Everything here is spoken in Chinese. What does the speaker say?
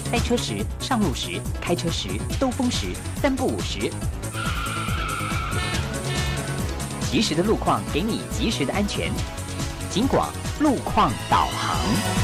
塞车时、上路时、开车时、兜风时3不5时。及时的路况给你及时的安全。警广路况导航。